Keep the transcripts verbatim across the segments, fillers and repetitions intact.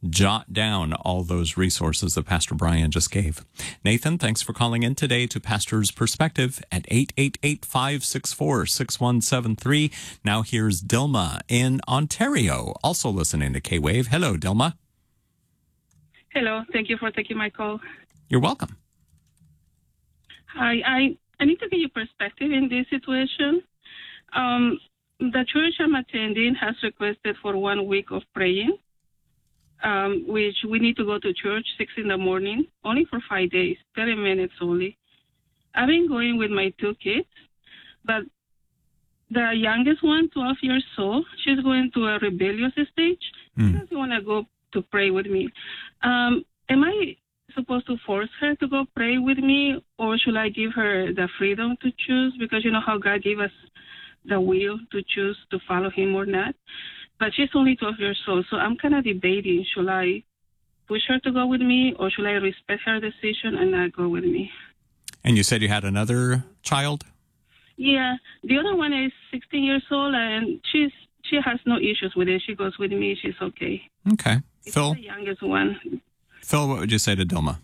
jot down all those resources that Pastor Brian just gave. Nathan, thanks for calling in today to Pastor's Perspective at eight eight eight, five six four, six one seven three. Now here's Dilma in Ontario, also listening to K-Wave. Hello, Dilma. Hello. Thank you for taking my call. You're welcome. Hi. I, I need to get your perspective in this situation. Um, the church I'm attending has requested for one week of praying, um, which we need to go to church six in the morning, only for five days, thirty minutes only. I've been going with my two kids, but the youngest one, twelve years old, she's going to a rebellious stage. Mm. She doesn't want to go to pray with me. Um, am I supposed to force her to go pray with me, or should I give her the freedom to choose? Because you know how God gave us the will to choose to follow him or not. But she's only twelve years old, so I'm kind of debating, should I push her to go with me, or should I respect her decision and not go with me? And you said you had another child? Yeah, the other one is sixteen years old, and she's she has no issues with it. She goes with me. She's okay. Okay. It's Phil? the youngest one. Phil, what would you say to Dilma?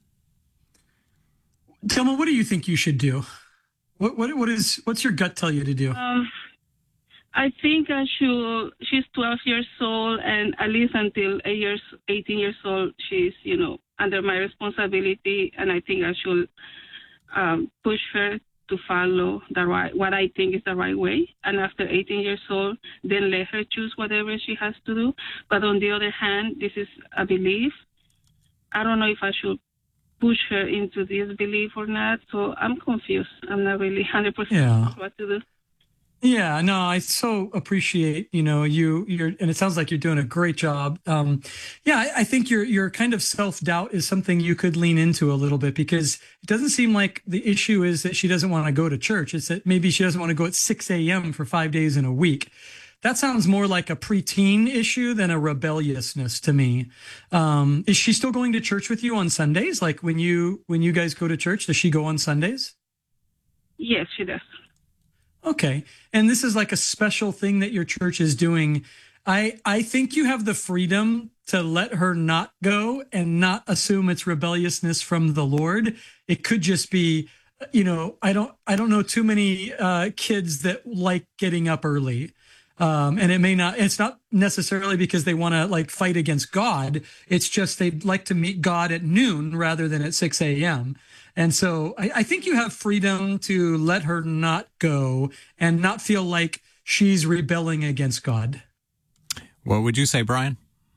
Dilma, what do you think you should do? What what what is what's your gut tell you to do? Um, I think I should. She's twelve years old, and at least until eight years, eighteen years old, she's you know under my responsibility, and I think I should um, push her to follow the right what I think is the right way. And after eighteen years old, then let her choose whatever she has to do. But on the other hand, this is a belief. I don't know if I should push her into this belief or not. So I'm confused. I'm not really one hundred percent yeah. sure what to do. Yeah, no, I so appreciate, you know, you, you're, and it sounds like you're doing a great job. Um, yeah, I, I think your, your kind of self-doubt is something you could lean into a little bit, because it doesn't seem like the issue is that she doesn't want to go to church. It's that maybe she doesn't want to go at six a.m. for five days in a week. That sounds more like a preteen issue than a rebelliousness to me. Um, is she still going to church with you on Sundays? Like when you, when you guys go to church, does she go on Sundays? Yes, she does. Okay. And this is like a special thing that your church is doing. I, I think you have the freedom to let her not go and not assume it's rebelliousness from the Lord. It could just be, you know, I don't, I don't know too many uh, kids that like getting up early. Um, and it may not, it's not necessarily because they want to like fight against God. It's just they'd like to meet God at noon rather than at six a.m. And so I, I think you have freedom to let her not go and not feel like she's rebelling against God. What would you say, Brian?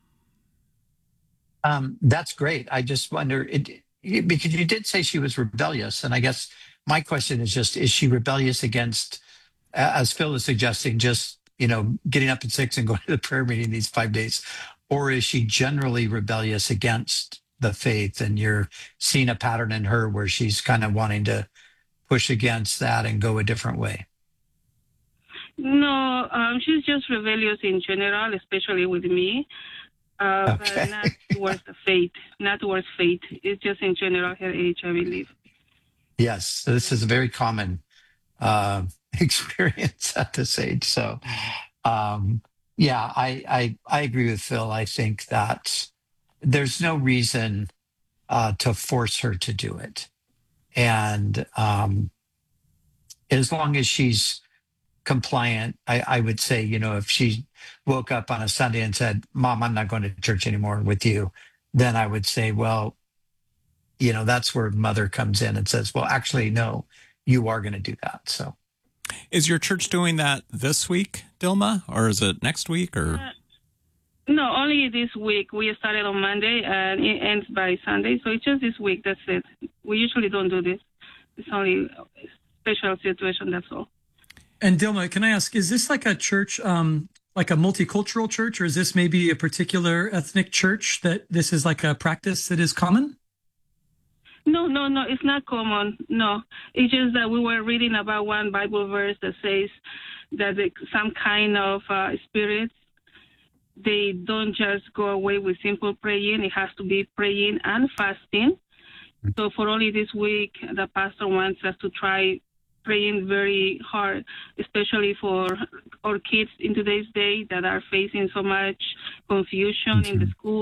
Um, that's great. I just wonder, it, it, because you did say she was rebellious. And I guess my question is just, is she rebellious against, as Phil is suggesting, just, you know, getting up at six and going to the prayer meeting these five days? Or is she generally rebellious against the faith, and you're seeing a pattern in her where she's kind of wanting to push against that and go a different way? No, um, she's just rebellious in general, especially with me, uh, okay. but not towards the faith, not towards faith. It's just in general her age, I believe. Yes, so this is a very common uh, experience at this age. So, um, yeah, I, I I agree with Phil. I think that there's no reason uh, to force her to do it. And um, as long as she's compliant, I, I would say, you know, if she woke up on a Sunday and said, Mom, I'm not going to church anymore with you, then I would say, well, you know, that's where mother comes in and says, well, actually, no, you are going to do that. So is your church doing that this week, Dilma, or is it next week? Or Uh, No, only this week. We started on Monday and it ends by Sunday. So it's just this week. That's it. We usually don't do this. It's only a special situation. That's all. And Dilma, can I ask, is this like a church, um, like a multicultural church, or is this maybe a particular ethnic church that this is like a practice that is common? No, no, no. It's not common. No. It's just that we were reading about one Bible verse that says that the, some kind of uh, spirits, they don't just go away with simple praying. It has to be praying and fasting. So for only this week, the pastor wants us to try praying very hard, especially for our kids in today's day that are facing so much confusion mm-hmm. in the school.